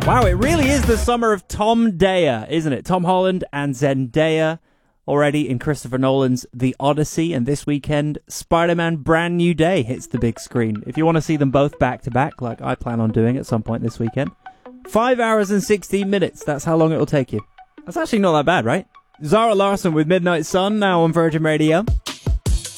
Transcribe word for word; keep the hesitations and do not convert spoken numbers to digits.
Wow, it really is the summer of Tom Daya, isn't it? Tom Holland and Zendaya already in Christopher Nolan's The Odyssey, and this weekend, Spider-Man Brand New Day hits the big screen. If you want to see them both back to back, like I plan on doing at some point this weekend, five hours and sixteen minutes, that's how long it'll take you. That's actually not that bad, right? Zara Larsson with Midnight Sun, now on Virgin Radio.